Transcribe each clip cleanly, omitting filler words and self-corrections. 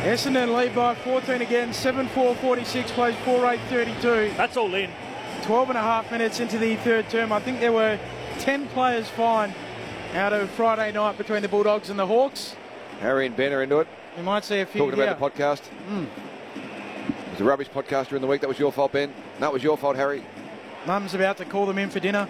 Essendon lead by 14 again, 7-4-46, plays 4-8-32. That's all in. 12 and a half minutes into the third term. I think there were 10 players fined out of Friday night between the Bulldogs and the Hawks. Harry and Ben are into it. You might see a few Talking about the podcast. It was a rubbish podcast during the week. That was your fault, Ben. That was your fault, Harry. Mum's about to call them in for dinner.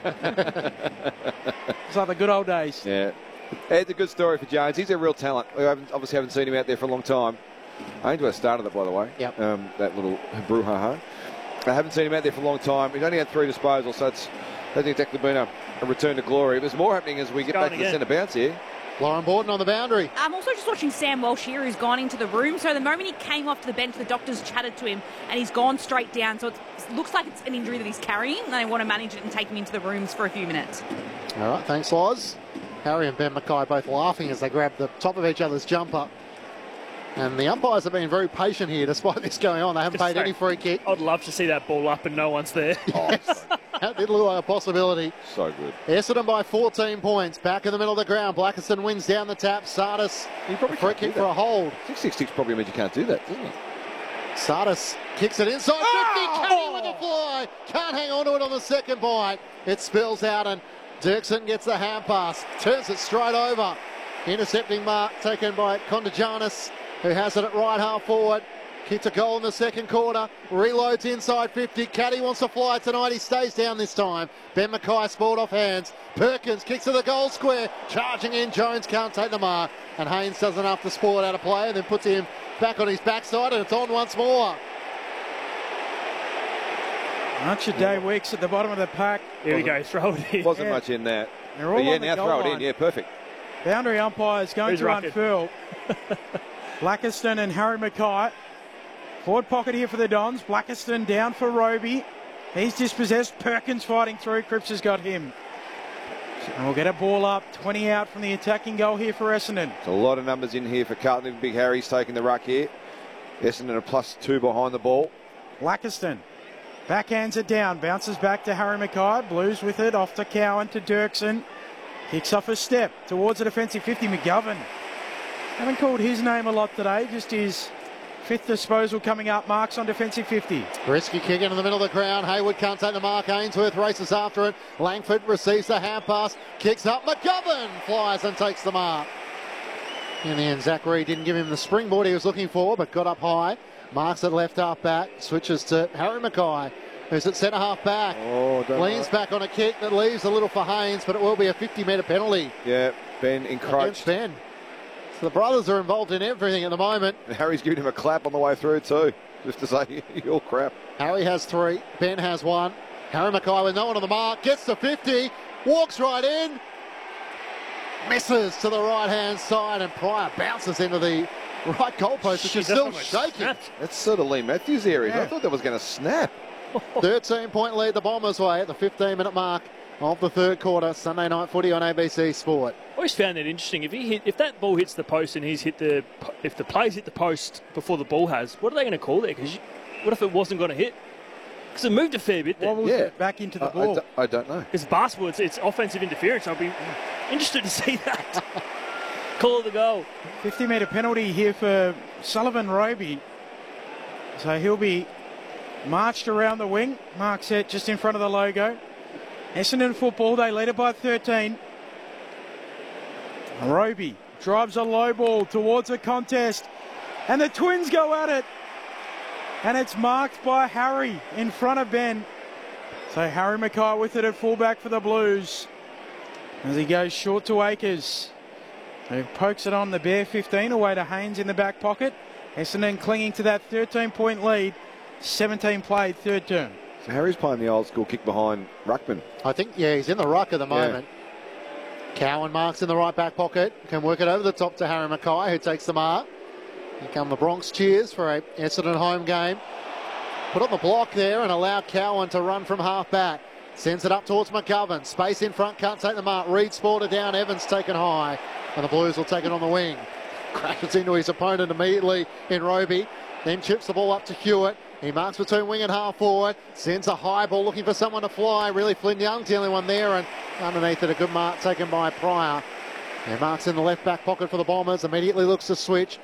It's like the good old days. Yeah. It's a good story for Jones. He's a real talent. We obviously haven't seen him out there for a long time. Ainsworth started it, by the way. Yep. That little brouhaha. I haven't seen him out there for a long time. He's only had 3 disposals, so it's hasn't exactly been a return to glory. There's more happening as we get back to the centre bounce here. Lauren Borton on the boundary. I'm also just watching Sam Walsh here, who's gone into the room. So the moment he came off to the bench, the doctors chatted to him, and he's gone straight down. So it looks like it's an injury that he's carrying, and they want to manage it and take him into the rooms for a few minutes. All right, thanks, Loz. Harry and Ben Mackay both laughing as they grab the top of each other's jumper. And the umpires have been very patient here despite this going on. They haven't paid any free kick. I'd love to see that ball up and no one's there. That did look like a possibility. So good. Essendon by 14 points. Back in the middle of the ground. Blackiston wins down the tap. Sardis, free kick for a hold. 666 probably means you can't do that, doesn't it? Sardis kicks it inside 50. Kenny with a fly. Can't hang on to it on the second bite. It spills out and Dirksen gets the hand pass. Turns it straight over. Intercepting mark taken by Kondajanis, who has it at right half forward. Kicked a goal in the second quarter. Reloads inside 50. Caddy wants to fly tonight. He stays down this time. Ben Mackay spoiled off hands. Perkins kicks to the goal square. Charging in. Jones can't take the mark. And Haynes does enough to spoil out of play and then puts him back on his backside, and it's on once more. Archer Day Weeks at the bottom of the pack. Here we go. Throw it in. Wasn't much in that. They're all on the now goal throw it line. in. Yeah, perfect. Boundary umpires going Who's to rocking? unfurl. Blackiston and Harry Mackay. Forward pocket here for the Dons. Blackiston down for Roby. He's dispossessed. Perkins fighting through. Cripps has got him. And we'll get a ball up. 20 out from the attacking goal here for Essendon. There's a lot of numbers in here for Carlton. Big Harry's taking the ruck here. Essendon a +2 behind the ball. Blackiston backhands it down. Bounces back to Harry Mackay. Blues with it. Off to Cowan to Dirksen. Kicks off a step towards the defensive 50. McGovern. Haven't called his name a lot today. Just his 5th disposal coming up. Marks on defensive 50. Risky kick into the middle of the ground. Hayward can't take the mark. Ainsworth races after it. Langford receives the hand pass. Kicks up. McGovern flies and takes the mark. In the end, Zachary didn't give him the springboard he was looking for, but got up high. Marks at left half back. Switches to Harry Mackay, who's at centre half back. Leans back on a kick that leaves a little for Haynes, but it will be a 50-metre penalty. Yeah, Ben encroached. Against Ben. So the brothers are involved in everything at the moment. And Harry's giving him a clap on the way through too, just to say, you're crap. Harry has 3. Ben has 1. Harry Mackay with no one on the mark. Gets to 50. Walks right in. Misses to the right-hand side, and Pryor bounces into the right goalpost, which is still shaking. That's sort of Lee Matthews area. Yeah. I thought that was going to snap. 13-point lead the Bombers way at the 15-minute mark of the third quarter. Sunday night footy on ABC Sport. I always found that interesting. If that ball hits the post and if the players hit the post before the ball has, what are they going to call there? Because what if it wasn't going to hit? Because it moved a fair bit there. Wobbles it back into the ball. I don't know. It's basketball. It's offensive interference. I'll be interested to see that. Call the goal. 50-metre penalty here for Sullivan Roby. So he'll be marched around the wing. Mark set just in front of the logo. Essendon football, they lead it by 13. Roby drives a low ball towards the contest. And the Twins go at it. And it's marked by Harry in front of Ben. So Harry Mackay with it at fullback for the Blues. As he goes short to Akers. Who pokes it on the bare 15 away to Haynes in the back pocket. Essendon clinging to that 13-point lead. 17 played, third term. So Harry's playing the old school kick behind Ruckman. I think, he's in the ruck at the moment. Cowan marks in the right back pocket. Can work it over the top to Harry Mackay, who takes the mark. Here come the Bronx cheers for a Essendon home game. Put on the block there and allow Cowan to run from half back. Sends it up towards McGovern. Space in front, can't take the mark. Reed spoiled it down, Evans taken high. And the Blues will take it on the wing. Crashes into his opponent immediately in Roby. Then chips the ball up to Hewitt. He marks between wing and half forward. Sends a high ball looking for someone to fly. Really Flynn Young's the only one there. And underneath it, a good mark taken by Pryor. He marks in the left back pocket for the Bombers. Immediately looks to switch.